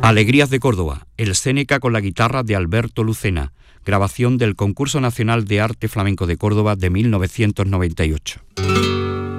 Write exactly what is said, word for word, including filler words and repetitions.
Alegrías de Córdoba, el Séneca con la guitarra de Alberto Lucena, grabación del Concurso Nacional de Arte Flamenco de Córdoba de mil novecientos noventa y ocho.